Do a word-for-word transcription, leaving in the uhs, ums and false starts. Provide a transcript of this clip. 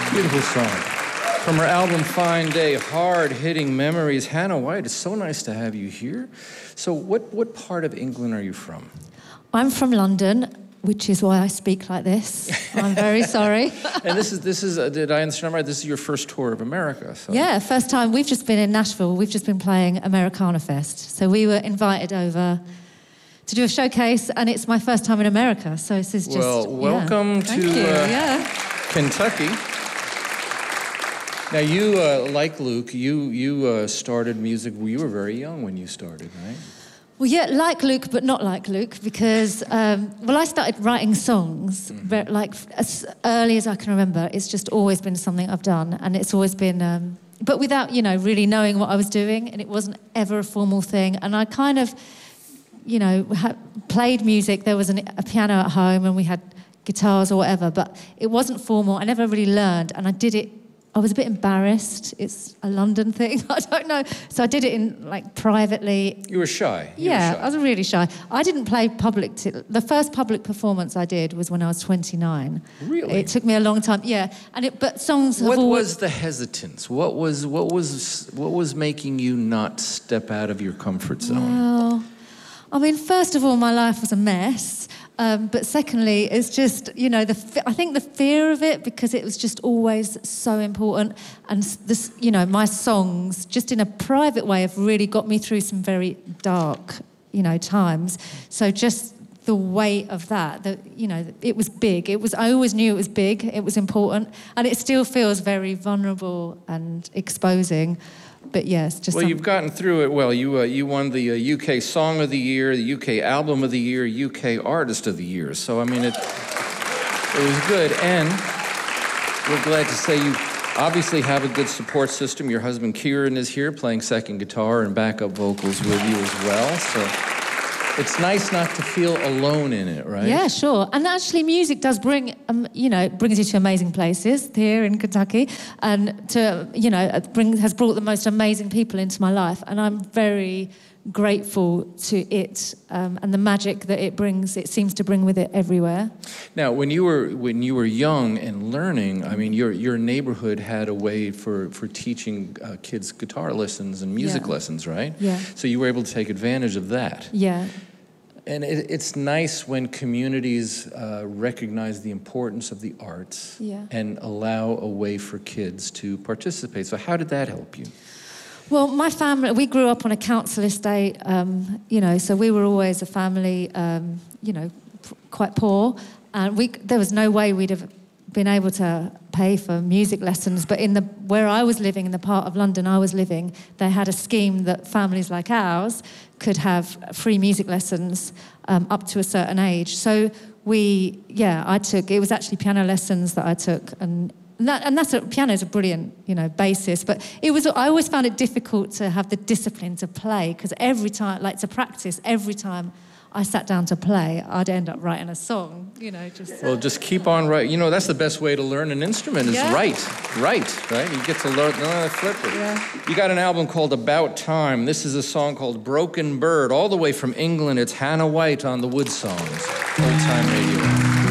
Beautiful song. From her album Fine Day, Hard-Hitting Memories. Hannah White, it's so nice to have you here. So what, what part of England are you from? I'm from London, which is why I speak like this. I'm very sorry. And this is, this is uh, did I understand right, this is your first tour of America? So. Yeah, first time. We've just been in Nashville. We've just been playing Americana Fest. So we were invited over to do a showcase, and it's my first time in America. So this is just... Well, welcome yeah. to Thank you. Uh, yeah. Kentucky. Now, you, uh, like Luke, you, you uh, started music, you were very young when you started, right? Well, yeah, like Luke, but not like Luke, because, um, well, I started writing songs, Mm-hmm. very, like, as early as I can remember. It's just always been something I've done, and it's always been, um, but without, you know, really knowing what I was doing, and it wasn't ever a formal thing. And I kind of, you know, ha- played music. There was an, a piano at home, and we had guitars or whatever, but it wasn't formal. I never really learned, and I did it. I was a bit embarrassed. It's a London thing. I don't know. So I did it in, like, privately. You were shy. You yeah, were shy. I was really shy. I didn't play public. T- the first public performance I did was when I was twenty-nine. Really? It took me a long time. Yeah, and it. But songs. Have What always... was the hesitance? What was what was what was making you not step out of your comfort zone? Well, I mean, first of all, my life was a mess. Um, but secondly, it's just, you know, the f- I think the fear of it, because it was just always so important. And this, you know, my songs, just in a private way, have really got me through some very dark, you know, times. So just the weight of that, the, you know, it was big. It was, I always knew it was big. It was important. And it still feels very vulnerable and exposing. But yes, just well, some... you've gotten through it well. You uh, you won the uh, U K Song of the Year, the U K Album of the Year, U K Artist of the Year. So I mean, it it was good, and we're glad to say you obviously have a good support system. Your husband Kieran is here playing second guitar and backup vocals with you as well. So it's nice not to feel alone in it, right? Yeah, sure. And actually, music does bring, um, you know, brings you to amazing places here in Kentucky, and to, you know, bring has brought the most amazing people into my life, and I'm very grateful to it um, and the magic that it brings. It seems to bring with it everywhere. Now, when you were when you were young and learning, I mean, your your neighborhood had a way for for teaching uh, kids guitar lessons and music Yeah. lessons, right? Yeah. So you were able to take advantage of that. Yeah. And it, it's nice when communities uh, recognize the importance of the arts Yeah. and allow a way for kids to participate. So how did that help you? Well, my family, we grew up on a council estate, um, you know, so we were always a family, um, you know, p- quite poor. And we, there was no way we'd have been able to pay for music lessons. But in the where I was living, in the part of London I was living, they had a scheme that families like ours could have free music lessons um, up to a certain age. So we, yeah, I took, it was actually piano lessons that I took, and And, that, and that's a, piano's a brilliant, you know, basis. But it was, I always found it difficult to have the discipline to play, because every time, like to practice, every time I sat down to play, I'd end up writing a song, you know, just... Well, just keep on writing. You know, that's the best way to learn an instrument is Yeah. write, write, right? You get to learn, no, flip it. Yeah. You got an album called About Time. This is a song called Broken Bird, all the way from England. It's Hannah White on the Wood Songs, Old Time Radio.